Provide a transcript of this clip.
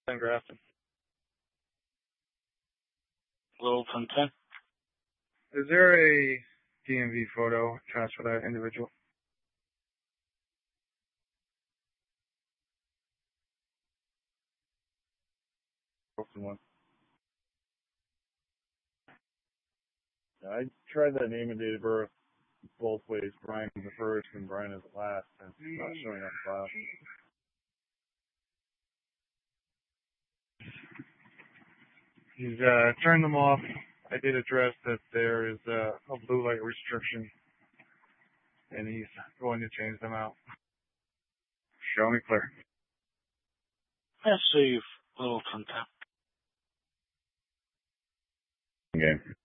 in Grafton. Littleton 10. Is there a DMV photo transfer that individual? One. I tried that name and date of birth both ways. Brian is the first and Brian is the last, and it's not showing up in file. He's turned them off. I did address that there is a blue light restriction, and he's going to change them out. Show me clear. Let's see if Littleton 10. Okay.